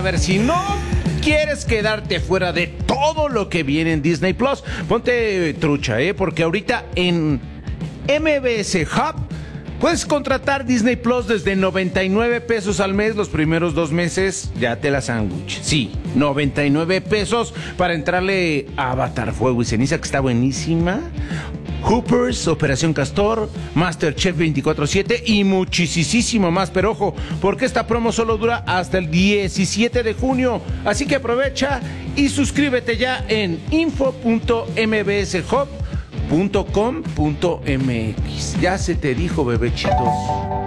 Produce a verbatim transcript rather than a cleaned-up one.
ver, si no quieres quedarte fuera de todo lo que viene en Disney Plus, ponte trucha, ¿eh? Porque ahorita en M B S Hub puedes contratar Disney Plus desde noventa y nueve pesos al mes. Los primeros dos meses ya te la sándwich. Sí, noventa y nueve pesos para entrarle a Avatar, Fuego y Ceniza, que está buenísima. Hoopers, Operación Castor, MasterChef veinticuatro siete y muchísimo más. Pero ojo, porque esta promo solo dura hasta el diecisiete de junio. Así que aprovecha y suscríbete ya en info punto m b s hub punto com punto m x. Ya se te dijo, bebechitos.